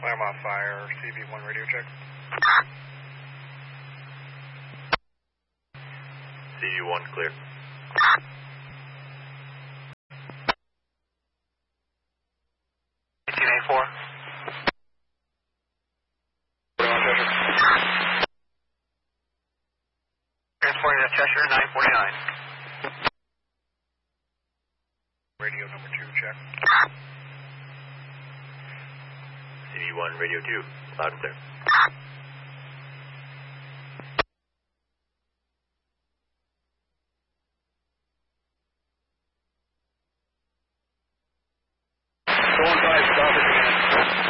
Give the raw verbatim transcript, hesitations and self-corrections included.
Claremont Fire, C V one radio check. C V one clear. eighteen A four. Transporting to Cheshire nine forty-nine. Radio number two check. C V one radio two, loud and clear. Go on five, stop it again.